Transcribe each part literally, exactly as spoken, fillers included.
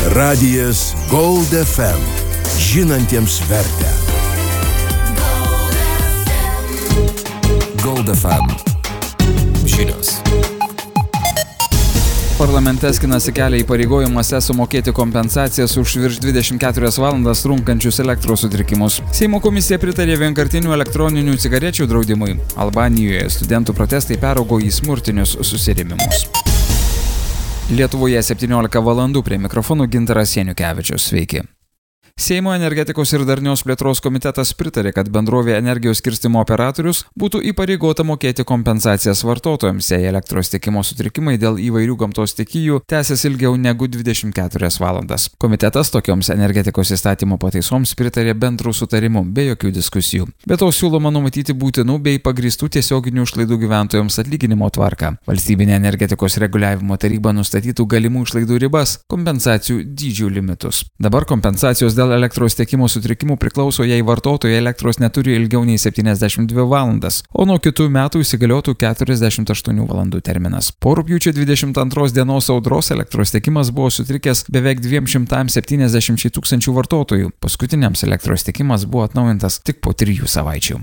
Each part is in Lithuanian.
Radijas Gold F M. Žinantiems vertę. Gold F M. Žinios. Parlamente skinasi kelią įpareigojimuose sumokėti kompensacijas už virš dvidešimt keturias valandas trunkančius elektros sutrikimus. Seimo komisija pritarė vienkartinių elektroninių cigarečių draudimui. Albanijoje studentų protestai peraugo į smurtinius susirėmimus. Lietuvoje septyniolika valandų, prie mikrofonų Gintaras Janukevičius. Sveiki. Seimo energetikos ir darnios plėtros komitetas pritarė, kad bendrovė energijos skirstymo operatorius būtų įpareigota mokėti kompensacijas vartotojams, jei elektros tiekimo sutrikimai dėl įvairių gamtos stichijų tęsiasi ilgiau negu dvidešimt keturias valandas. Komitetas tokioms energetikos įstatymo pataisoms pritarė bendrų sutarimų, be jokių diskusijų. Be to siūloma numatyti būtinų bei pagrįstų tiesioginių išlaidų gyventojams atlyginimo tvarką. Valstybinė energetikos reguliavimo taryba nustatytų galimų išlaidų ribas, kompensacijų dydžių limitus. Dabar kompensacijos dėl elektros tiekimo sutrikimų priklauso, jei vartotojai elektros neturi ilgiau nei septyniasdešimt dvi valandas, o nuo kitų metų įsigaliotų keturiasdešimt aštuonių valandų terminas. Po rugpjūčio dvidešimt antros dienos audros elektros tiekimas buvo sutrikęs beveik dviems šimtams septyniasdešimčiai tūkstančių vartotojų. Paskutiniams elektros tiekimas buvo atnaujintas tik po trijų savaičių.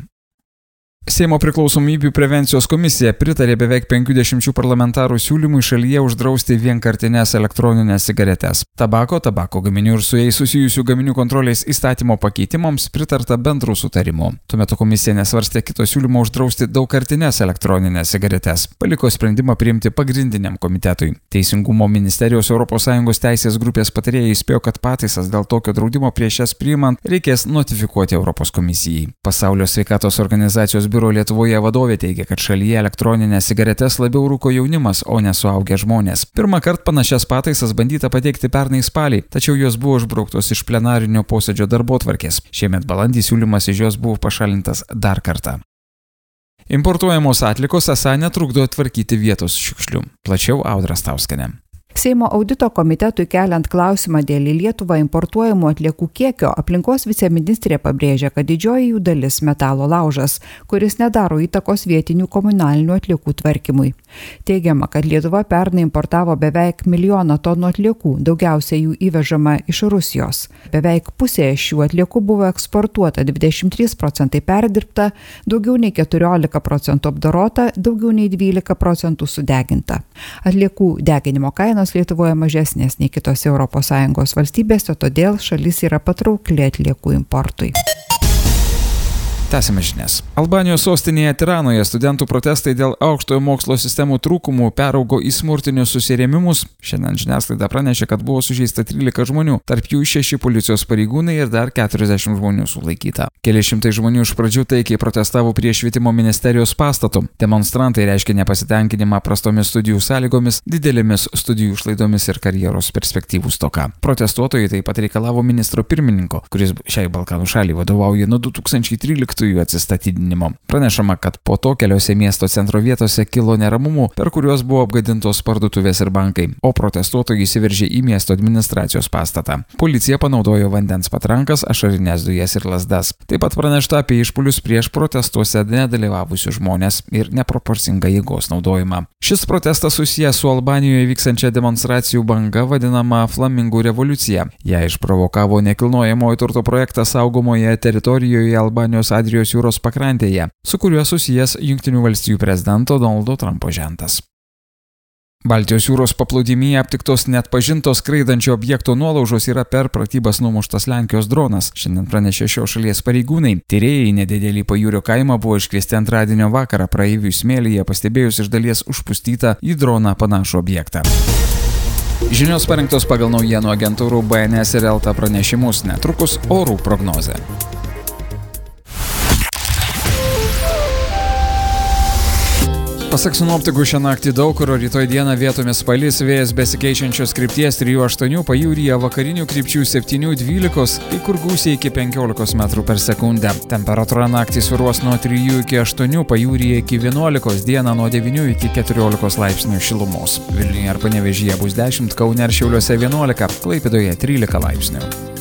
Seimo priklausomybių prevencijos komisija pritarė beveik penkiasdešimt parlamentarų siūlymui šalyje uždrausti vienkartines elektroninės cigaretes. Tabako, tabako gaminių ir su jais susijusių gaminių kontrolės įstatymo pakeitimams pritarta bendrų sutarimų. Tuo metu komisija nesvarstė kito siūlymo uždrausti daugkartines elektroninės cigaretes. Paliko sprendimą priimti pagrindiniam komitetui. Teisingumo ministerijos Europos Sąjungos teisės grupės patarėjai įspėjo, kad pataisas dėl tokio draudimo prieš jas priimant reikės notifikuoti Europos komisijai. Pasaulio sveikatos organizacijos biuro Lietuvoje vadovė teigia, kad šalyje elektroninės cigaretes labiau rūko jaunimas, o ne suaugę žmonės. Pirmą kartą panašias pataisas bandyta pateikti pernai spalį, tačiau jos buvo išbrauktos iš plenarinio posėdžio darbotvarkės. Šiemet balandį siūlymas iš jos buvo pašalintas dar kartą. Importuojamos atliekos esą netrukdo tvarkyti vietos šiukšlių. Plačiau Audra Stauskienė. Seimo audito komitetui keliant klausimą dėl į Lietuvą importuojamų atliekų kiekio, aplinkos viceministrė pabrėžia, kad didžioji jų dalis metalo laužas, kuris nedaro įtakos vietinių komunalinių atliekų tvarkymui. Teigiama, kad Lietuva pernai importavo beveik milijoną tonų atliekų, daugiausiai jų įvežama iš Rusijos. Beveik pusė šių atliekų buvo eksportuota, dvidešimt trys procentai perdirbta, daugiau nei keturiolika procentų apdorota, daugiau nei dvylika procentų sudeginta. Atliekų deginimo kainos Lietuvoje mažesnės nei kitose Europos Sąjungos valstybėse, todėl šalis yra patraukli atliekų importui. Tęsime žinias. Albanijos sostinėje Tiranoje studentų protestai dėl aukštojo mokslo sistemų trūkumų peraugo į smurtinius susirėmimus. Šiandien žiniasklaida pranešė, kad buvo sužeista trylika žmonių, tarp jų šeši policijos pareigūnai ir dar keturiasdešimt žmonių sulaikyta. Keli šimtai žmonių iš pradžių taikiai protestavo prie švietimo ministerijos pastatų. Demonstrantai reiškė nepasitenkinimą prastomis studijų sąlygomis, didelėmis studijų išlaidomis ir karjeros perspektyvų stoka. Protestuotojai taip pat reikalavo ministro pirmininko, kuris šiai Balkanų šaliai vadovauja nuo du tūkstančiai tryliktųjų atsistatydinimo. Pranešama, kad po to keliose miesto centro vietose kilo neramumų, per kuriuos buvo apgadintos parduotuvės ir bankai, o protestuotojai įsiveržė į miesto administracijos pastatą. Policija panaudojo vandens patrankas, ašarines dujas ir lazdas. Taip pat pranešta apie išpuolius prieš protestuose nedalyvavusius žmonės ir neproporcingą jėgos naudojimą. Šis protestas susijęs su Albanijoje vykstančia demonstracijų banga vadinama Flamingų revoliucija. Ją išprovokavo nekilnojamojo turto projektas saugomoje teritorijoje Albanijos Adrijos jūros pakrantėje, su kuriuo susijęs Jungtinių valstijų prezidento Donaldo Trumpo žentas. Baltijos jūros paplūdimyje aptiktos neatpažintos skraidančio objekto nuolaužos yra per pratybas numuštas Lenkijos dronas. Šiandien pranešė šios šalies pareigūnai. Tyrėjai nedidelį pajūrio kaimą buvo iškviesti antradienio vakarą praeivių smėlyje, pastebėjus iš dalies užpustytą į droną panašų objektą. Žinios parengtos pagal naujienų agentūrų B N S ir Elta pranešimus, netrukus orų prognozė. Pasak sinoptikų, šią naktį daug kur, rytoj dieną vietomis palis, vėjas besikeičiančios krypties trijų aštuonių, pajūryje vakarinių krypčių septynių dvylikos, kai kur gūsiai iki penkiolikos metrų per sekundę. Temperatūra naktį svyruos nuo trijų iki aštuonių, pajūryje iki vienuolikos, dieną nuo devynių iki keturiolikos laipsnių šilumos. Vilniuje ar Panevėžyje bus dešimt, Kaune ir Šiauliuose vienuolika, Klaipėdoje trylika laipsnių.